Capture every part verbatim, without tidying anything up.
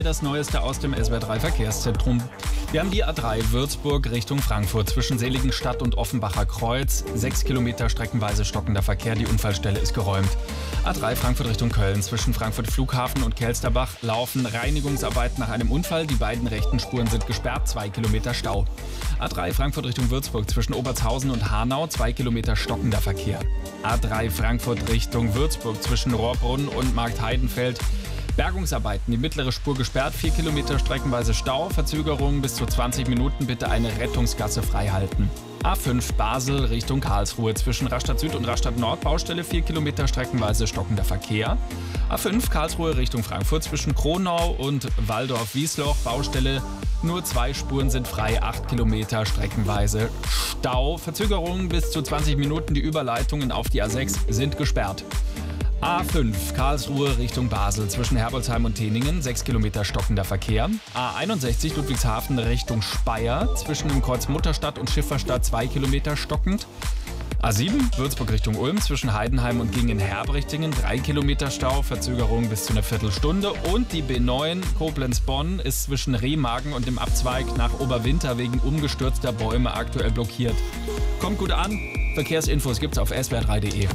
Das Neueste aus dem S W R drei Verkehrszentrum. Wir haben die A drei Würzburg Richtung Frankfurt zwischen Seligenstadt und Offenbacher Kreuz. Sechs Kilometer streckenweise stockender Verkehr, die Unfallstelle ist geräumt. A drei Frankfurt Richtung Köln zwischen Frankfurt Flughafen und Kelsterbach laufen Reinigungsarbeiten nach einem Unfall. Die beiden rechten Spuren sind gesperrt, zwei Kilometer Stau. A drei Frankfurt Richtung Würzburg zwischen Obertshausen und Hanau, zwei Kilometer stockender Verkehr. A drei Frankfurt Richtung Würzburg zwischen Rohrbrunn und Marktheidenfeld. Bergungsarbeiten, die mittlere Spur gesperrt, vier Kilometer streckenweise Stau, Verzögerungen bis zu zwanzig Minuten, bitte eine Rettungsgasse freihalten. A fünf Basel Richtung Karlsruhe zwischen Rastatt Süd und Rastatt Nord, Baustelle, vier Kilometer streckenweise stockender Verkehr. A fünf Karlsruhe Richtung Frankfurt zwischen Kronau und Waldorf-Wiesloch, Baustelle, nur zwei Spuren sind frei, acht Kilometer streckenweise Stau, Verzögerungen bis zu zwanzig Minuten, die Überleitungen auf die A sechs sind gesperrt. A fünf Karlsruhe Richtung Basel zwischen Herbolzheim und Teningen, sechs Kilometer stockender Verkehr. A einundsechzig Ludwigshafen Richtung Speyer zwischen dem Kreuz Mutterstadt und Schifferstadt, zwei Kilometer stockend. A sieben Würzburg Richtung Ulm zwischen Heidenheim und Gingen-Herbrichtingen, drei Kilometer Stau, Verzögerung bis zu einer Viertelstunde. Und die B neun Koblenz-Bonn ist zwischen Remagen und dem Abzweig nach Oberwinter wegen umgestürzter Bäume aktuell blockiert. Kommt gut an, Verkehrsinfos gibt's auf S W R drei punkt de.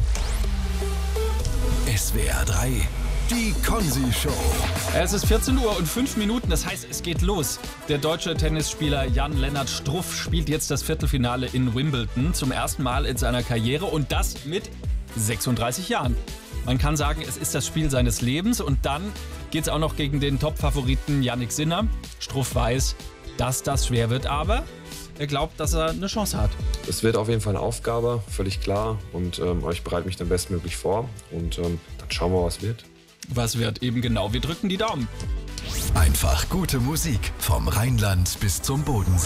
S W R drei, die Konzi-Show. Es ist vierzehn Uhr und fünf Minuten, das heißt, es geht los. Der deutsche Tennisspieler Jan-Lennart Struff spielt jetzt das Viertelfinale in Wimbledon zum ersten Mal in seiner Karriere und das mit sechsunddreißig Jahren. Man kann sagen, es ist das Spiel seines Lebens und dann geht es auch noch gegen den Top-Favoriten Jannik Sinner. Struff weiß, dass das schwer wird, aber er glaubt, dass er eine Chance hat. Es wird auf jeden Fall eine Aufgabe, völlig klar. Und ähm, ich bereite mich dann bestmöglich vor. Und ähm, dann schauen wir, was wird. Was wird eben genau? Wir drücken die Daumen. Einfach gute Musik vom Rheinland bis zum Bodensee.